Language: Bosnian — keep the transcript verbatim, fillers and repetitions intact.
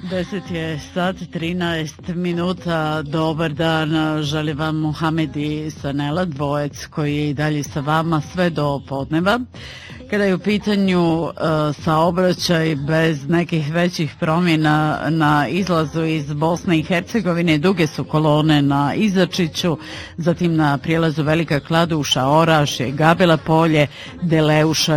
deset je sat, trinaest minuta, dobar dan, želim vam Muhamed i Sanela, dvojec koji je i dalje sa vama sve do podneva. Kada je u pitanju uh, saobraćaj bez nekih većih promjena na izlazu iz Bosne i Hercegovine, duge su kolone na Izačiću, zatim na prijelazu Velika Kladuša, Orašje, Gabela Polje, Deleuša